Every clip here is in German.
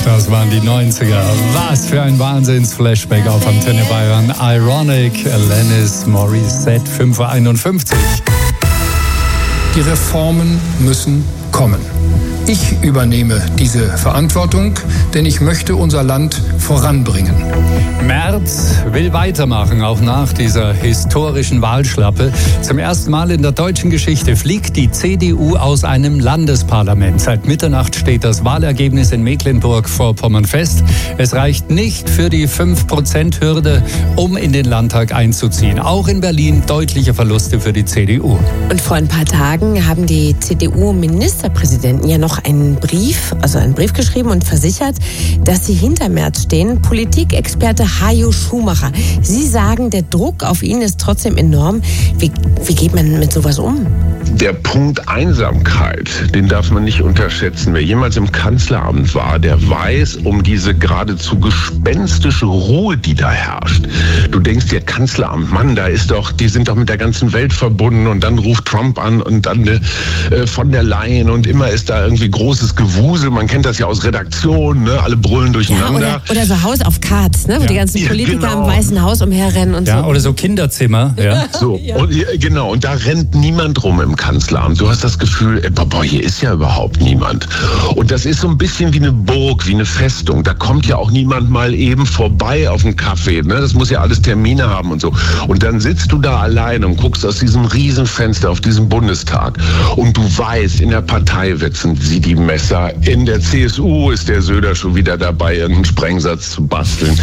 Das waren die 90er. Was für ein Wahnsinns-Flashback auf Antenne Bayern. Ironic, Alanis Morissette, 5:51 Uhr. Die Reformen müssen kommen. Ich übernehme diese Verantwortung, denn ich möchte unser Land voranbringen. Merz will weitermachen, auch nach dieser historischen Wahlschlappe. Zum ersten Mal in der deutschen Geschichte fliegt die CDU aus einem Landesparlament. Seit Mitternacht steht das Wahlergebnis in Mecklenburg-Vorpommern fest. Es reicht nicht für die 5%-Hürde, um in den Landtag einzuziehen. Auch in Berlin deutliche Verluste für die CDU. Und vor ein paar Tagen haben die CDU-Ministerpräsidenten ja noch einen Brief geschrieben und versichert, dass sie hinter Merz stehen. Politikexperte Hajo Schumacher. Sie sagen, der Druck auf ihn ist trotzdem enorm. Wie geht man mit sowas um? Der Punkt Einsamkeit, den darf man nicht unterschätzen. Wer jemals im Kanzleramt war, der weiß um diese geradezu gespenstische Ruhe, die da herrscht. Du denkst dir, Kanzleramt, Mann, die sind doch mit der ganzen Welt verbunden, und dann ruft Trump an und dann von der Leyen, und immer ist da irgendwie großes Gewusel. Man kennt das ja aus Redaktionen, ne? Alle brüllen durcheinander. Ja, oder so Haus auf Karts, ne? Wo die ganzen Politiker im Weißen Haus umherrennen und so. Ja, oder so Kinderzimmer. Ja. So, und, genau, und da rennt niemand rum im Kanzleramt. Du hast das Gefühl, hier ist ja überhaupt niemand. Und das ist so ein bisschen wie eine Burg, wie eine Festung. Da kommt ja auch niemand mal eben vorbei auf einen Kaffee. Ne? Das muss ja alles Termine haben und so. Und dann sitzt du da allein und guckst aus diesem Riesenfenster auf diesen Bundestag. Und du weißt, in der Partei wetzen sie die Messer. In der CSU ist der Söder schon wieder dabei, irgendeinen Sprengsatz zu basteln.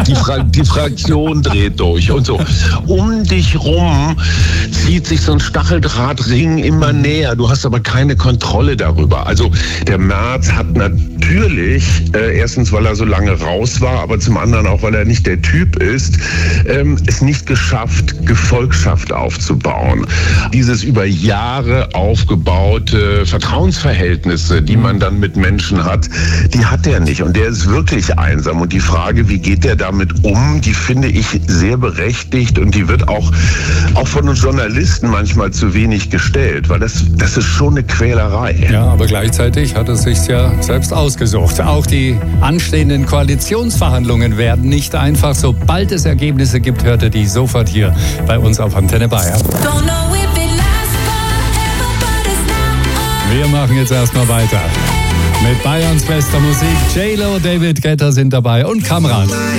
Die Fraktion dreht durch und so. Um dich rum zieht sich so ein Stacheldrahtring immer näher. Du hast aber keine Kontrolle darüber. Also der Merz hat natürlich, erstens, weil er so lange raus war, aber zum anderen auch, weil er nicht der Typ ist, es nicht geschafft, Gefolgschaft aufzubauen. Dieses über Jahre aufgebaute Vertrauensverhältnisse, die man dann mit Menschen hat, die hat er nicht. Und der ist wirklich einsam. Und die Frage, wie geht der damit um, die finde ich sehr berechtigt, und die wird auch von uns Journalisten manchmal zu wenig gestellt, weil das ist schon eine Quälerei. Ja, aber gleichzeitig hat er sich ja selbst ausgesucht. Auch die anstehenden Koalitionsverhandlungen werden nicht einfach. Sobald es Ergebnisse gibt, hört ihr die sofort hier bei uns auf Antenne Bayern. Wir machen jetzt erstmal weiter mit Bayerns bester Musik. J-Lo, David Guetta sind dabei und Kamran.